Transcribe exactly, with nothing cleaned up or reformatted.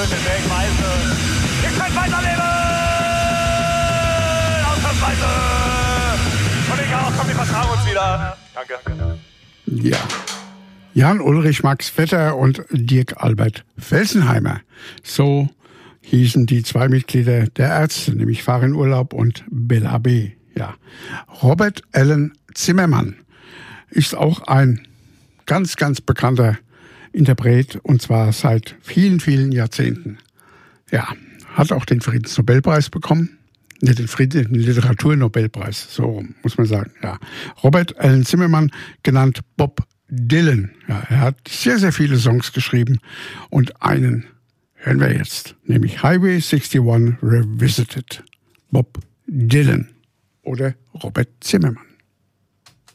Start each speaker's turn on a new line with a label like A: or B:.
A: den Wegweise. Ihr könnt weiterleben! Ausnahmsweise! Und ich auch, komm, wir vertragen uns wieder. Danke.
B: Ja. Jan-Ulrich Max Vetter und Dirk Albert Felsenheimer. So hießen die zwei Mitglieder der Ärzte, nämlich Farin Urlaub und Bella B. Ja. Robert Allen Zimmermann ist auch ein ganz, ganz bekannter Interpret, und zwar seit vielen, vielen Jahrzehnten. Ja, hat auch den Friedensnobelpreis bekommen. Nicht den Frieden, den Literaturnobelpreis, so rum, muss man sagen. Ja. Robert Allen Zimmermann, genannt Bob Dylan. Ja, er hat sehr, sehr viele Songs geschrieben und einen hören wir jetzt, nämlich Highway einundsechzig Revisited. Bob Dylan oder Robert Zimmermann.